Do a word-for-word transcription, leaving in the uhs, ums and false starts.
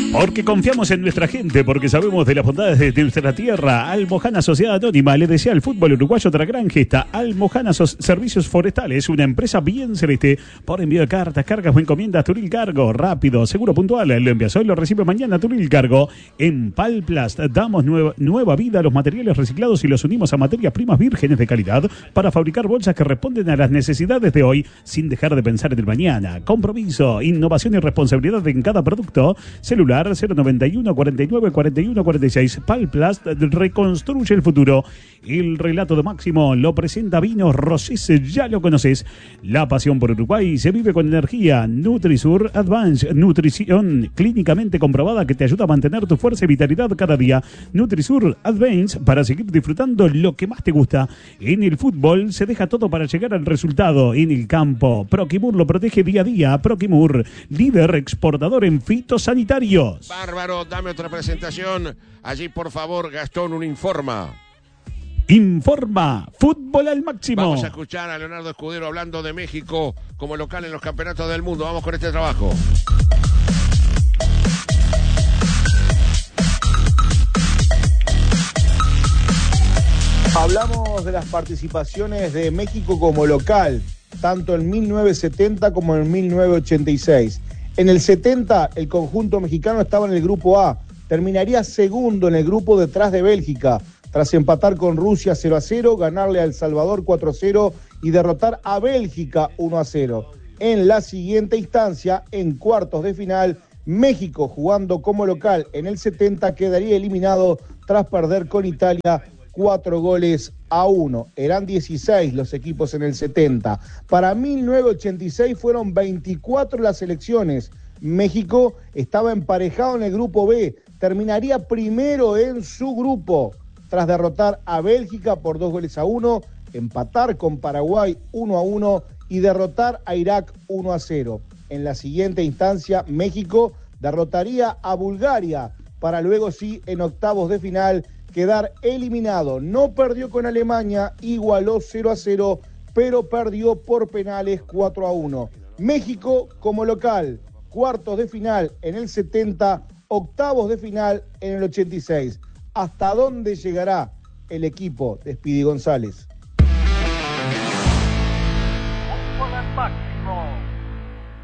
Porque confiamos en nuestra gente, porque sabemos de las bondades de nuestra tierra. Almojana Sociedad Anónima le desea al fútbol uruguayo otra gran gesta. Almojana so- Servicios Forestales, una empresa bien celeste. Por envío de cartas, cargas o encomiendas, Turil Cargo. Rápido, seguro, puntual. Lo envías hoy, lo recibe mañana, Turil Cargo. En Palplast damos nueva, nueva vida a los materiales reciclados y los unimos a materias primas vírgenes de calidad para fabricar bolsas que responden a las necesidades de hoy sin dejar de pensar en el mañana. Compromiso, innovación y responsabilidad en cada producto. Celular cero noventa y uno, cuarenta y nueve, cuarenta y uno, cuarenta y seis. Palplast reconstruye el futuro. El relato de Máximo lo presenta Vinos Rosés, ya lo conoces. La pasión por Uruguay se vive con energía. Nutrisur Advance, nutrición clínicamente comprobada que te ayuda a mantener tu fuerza y vitalidad cada día. Nutrisur Advance para seguir disfrutando lo que más te gusta. En el fútbol se deja todo para llegar al resultado. En el campo, Proquimur lo protege día a día. Proquimur, líder exportador en fitosanitarios. Bárbaro, dame otra presentación. Allí, por favor, Gastón, un informa. Informa, fútbol al máximo. Vamos a escuchar a Leonardo Escudero hablando de México como local en los campeonatos del mundo. Vamos con este trabajo. Hablamos de las participaciones de México como local, tanto en mil novecientos setenta como en mil novecientos ochenta y seis. En el setenta, el conjunto mexicano estaba en el grupo A, terminaría segundo en el grupo detrás de Bélgica, tras empatar con Rusia cero a cero, ganarle a El Salvador cuatro a cero y derrotar a Bélgica uno a cero. En la siguiente instancia, en cuartos de final, México, jugando como local en el setenta, quedaría eliminado tras perder con Italia cuatro goles a uno. Eran dieciséis los equipos en el setenta. Para mil novecientos ochenta y seis fueron veinticuatro las selecciones. México estaba emparejado en el grupo B, terminaría primero en su grupo, tras derrotar a Bélgica por dos goles a uno, empatar con Paraguay uno a uno y derrotar a Irak uno a cero. En la siguiente instancia, México derrotaría a Bulgaria, para luego sí, en octavos de final, quedar eliminado. No perdió con Alemania, igualó cero a cero, pero perdió por penales cuatro a uno. México como local, cuartos de final en el setenta, octavos de final en el ochenta y seis. ¿Hasta dónde llegará el equipo de Speedy González? Fútbol al máximo.